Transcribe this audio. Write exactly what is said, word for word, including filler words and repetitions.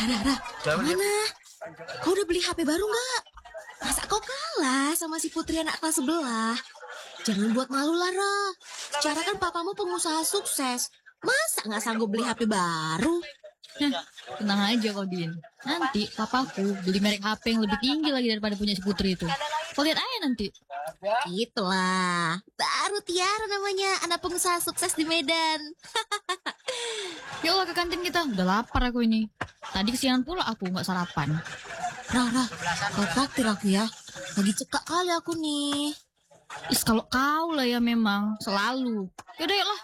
Rara, Rara, gimana? Kau udah beli H P baru nggak? Masa kau kalah sama si Putri anak kelas sebelah? Jangan buat malu, Lara. Secara kan papamu pengusaha sukses. Masa nggak sanggup beli H P baru? Tenang aja kau, Din. Nanti papaku beli merek H P yang lebih tinggi lagi daripada punya si Putri itu. Kau lihat aja nanti. Itulah, baru Tiara namanya, anak pengusaha sukses di Medan. Ya Allah, ke kantin kita. Udah lapar aku ini. Tadi kesiangan pula aku nggak sarapan. Rara, kau traktir aku ya. Lagi cekak kali aku nih. Is, kalau kau lah ya memang selalu. Yaudah, yuk lah.